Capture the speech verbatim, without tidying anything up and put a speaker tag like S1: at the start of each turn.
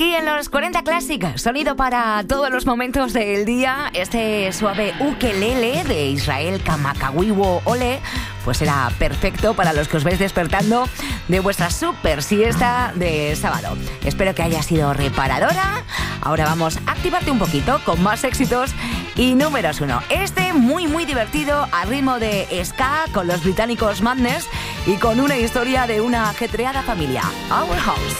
S1: aquí en los cuarenta Classic, sonido para todos los momentos del día. Este suave ukelele de Israel Kamakawiwo Ole pues será perfecto para los que os vais despertando de vuestra super siesta de sábado. Espero que haya sido reparadora. Ahora vamos a activarte un poquito con más éxitos y números uno. Este muy muy divertido al ritmo de ska con los británicos Madness y con una historia de una ajetreada familia. Our House.